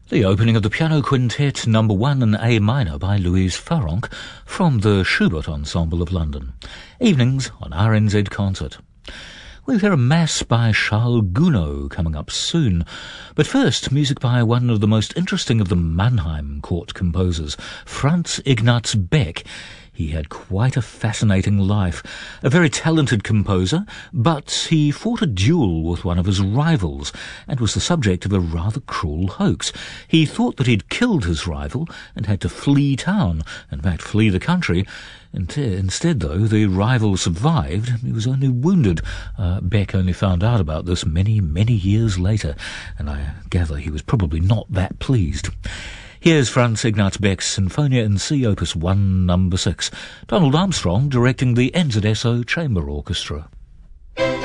The opening of the Piano Quintet No. 1 in A minor by Louise Farrenc from the Schubert Ensemble of London. Evenings on RNZ Concert. We'll hear a Mass by Charles Gounod coming up soon. But first, music by one of the most interesting of the Mannheim court composers, Franz Ignaz Beck. He had quite a fascinating life. A very talented composer, but he fought a duel with one of his rivals and was the subject of a rather cruel hoax. He thought that he'd killed his rival and had to flee town, in fact flee the country. Instead, though, the rival survived. He was only wounded. Beck only found out about this many, many years later, and I gather he was probably not that pleased. Here's Franz Ignaz Beck's Sinfonia in C, Opus 1, No. 6. Donald Armstrong directing the NZSO Chamber Orchestra.